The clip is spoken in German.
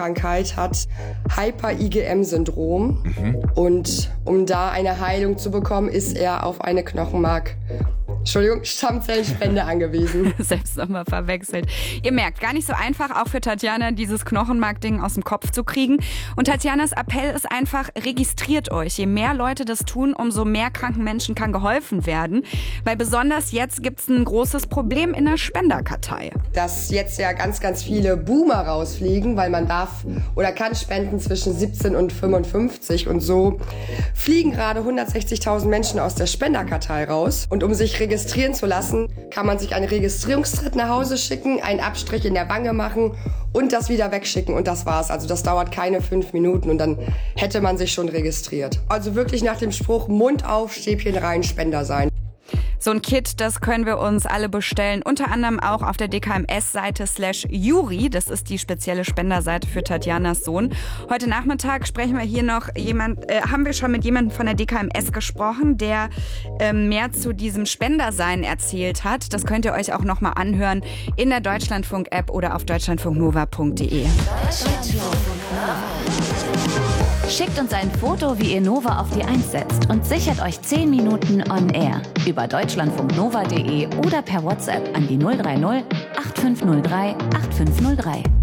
Krankheit, hat Hyper-IgM-Syndrom. Und um da eine Heilung zu bekommen, ist er auf eine Stammzellenspende angewiesen. Selbst nochmal verwechselt. Ihr merkt, gar nicht so einfach, auch für Tatjana, dieses Knochenmark-Ding aus dem Kopf zu kriegen. Und Tatjanas Appell ist einfach, registriert euch. Je mehr Leute das tun, umso mehr kranken Menschen kann geholfen werden. Weil besonders jetzt gibt's ein großes Problem in der Spenderkartei. Dass jetzt ja ganz, ganz viele Boomer rausfliegen, weil man darf oder kann spenden zwischen 17 und 55. Und so fliegen gerade 160.000 Menschen aus der Spenderkartei raus. Und um sich registrieren zu lassen, kann man sich einen Registrierungstritt nach Hause schicken, einen Abstrich in der Wange machen und das wieder wegschicken und das war's. Also das dauert keine 5 Minuten und dann hätte man sich schon registriert. Also wirklich nach dem Spruch Mund auf, Stäbchen rein, Spender sein. So ein Kit, das können wir uns alle bestellen, unter anderem auch auf der DKMS-Seite /Juri. Das ist die spezielle Spenderseite für Tatjanas Sohn. Heute Nachmittag haben wir schon mit jemandem von der DKMS gesprochen, der mehr zu diesem Spendersein erzählt hat. Das könnt ihr euch auch nochmal anhören in der Deutschlandfunk-App oder auf deutschlandfunknova.de. Schickt uns ein Foto, wie ihr Nova auf die 1 setzt und sichert euch 10 Minuten on air über deutschlandfunknova.de oder per WhatsApp an die 030 8503 8503.